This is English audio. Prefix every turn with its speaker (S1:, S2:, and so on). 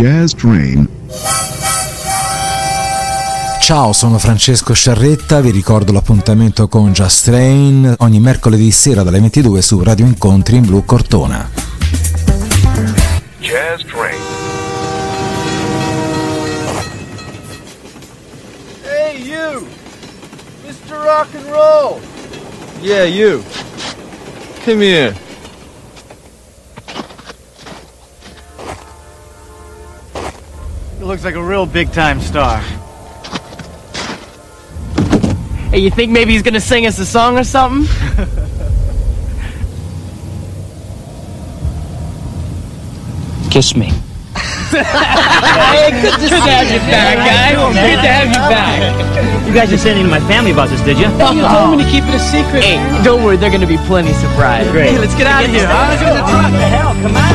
S1: Jazz Train.
S2: Ciao, sono Francesco Sciarretta, vi ricordo l'appuntamento con Jazz Train ogni mercoledì sera dalle 22 su Radio Incontri in Blu Cortona.
S3: Jazz Train.
S4: Hey you, Mr. Rock and Roll. Yeah, you. Come here.
S5: He looks like a real big-time star.
S6: Hey, you think maybe he's gonna sing us a song or something?
S7: Kiss me.
S6: Hey, good to have you back, guy. Good to have you back.
S7: You guys just saying to my family about this, did you?
S6: You told me to keep it a secret. Hey, don't worry, they're gonna be plenty surprised.
S7: Great.
S6: Hey, let's get out of here.
S7: What the hell? Come on.